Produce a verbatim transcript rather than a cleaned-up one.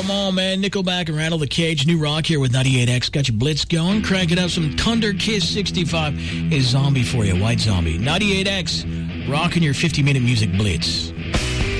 Come on, man. Nickelback and Rattle the Cage. New rock here with ninety-eight X. Got your blitz going. Crank it up. Some Thunder Kiss sixty-five is Zombie for you. White Zombie. ninety-eight X. Rocking your fifty-minute music blitz.